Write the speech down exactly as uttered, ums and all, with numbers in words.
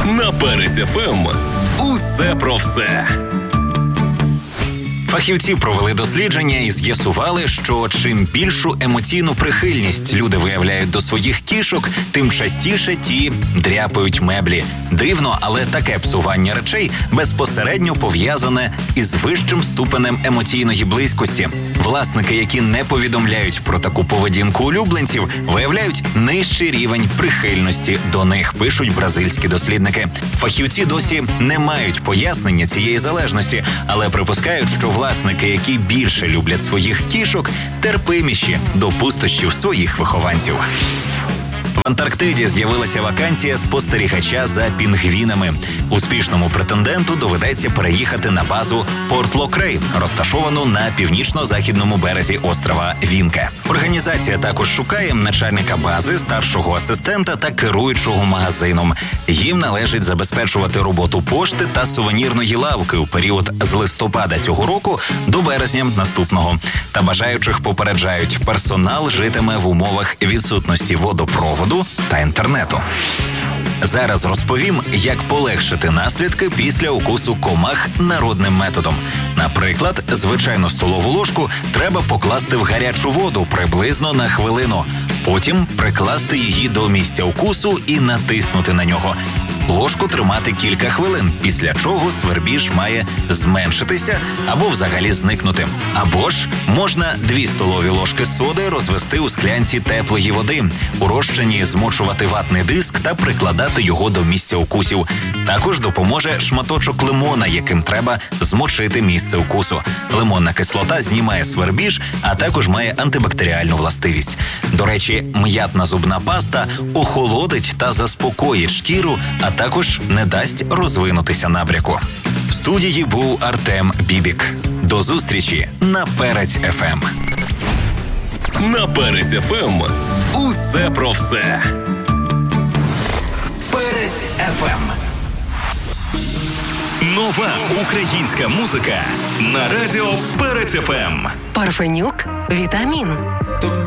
На Перець еф ем усе про все. Фахівці провели дослідження і з'ясували, що чим більшу емоційну прихильність люди виявляють до своїх кішок, тим частіше ті дряпають меблі. Дивно, але таке псування речей безпосередньо пов'язане із вищим ступенем емоційної близькості. Власники, які не повідомляють про таку поведінку улюбленців, виявляють нижчий рівень прихильності до них, пишуть бразильські дослідники. Фахівці досі не мають пояснення цієї залежності, але припускають, що власники, які більше люблять своїх кішок, терпиміші до пустощів своїх вихованців. В Антарктиді з'явилася вакансія спостерігача за пінгвінами. Успішному претенденту доведеться переїхати на базу Порт Локрейн, розташовану на північно-західному березі острова Вінке. Організація також шукає начальника бази, старшого асистента та керуючого магазином. Їм належить забезпечувати роботу пошти та сувенірної лавки у період з листопада цього року до березня наступного. Та бажаючих попереджають, персонал житиме в умовах відсутності водопроводу та інтернету. Зараз розповім, як полегшити наслідки після укусу комах народним методом. Наприклад, звичайну столову ложку треба покласти в гарячу воду приблизно на хвилину. Потім прикласти її до місця укусу і натиснути на нього. Ложку тримати кілька хвилин, після чого свербіж має зменшитися або взагалі зникнути. Або ж можна дві столові ложки соди розвести у склянці теплої води, у розчині змочувати ватний диск та прикладати його до місця укусів. Також допоможе шматочок лимона, яким треба змочити місце укусу. Лимонна кислота знімає свербіж, а також має антибактеріальну властивість. До речі, м'ятна зубна паста охолодить та заспокоїть шкіру, а також не дасть розвинутися набряку. В студії був Артем Бібік. До зустрічі на Перець еф ем. На Перець еф ем усе про все. Перець еф ем. Нова українська музика на радіо Перець еф ем. Парфенюк, Вітамін.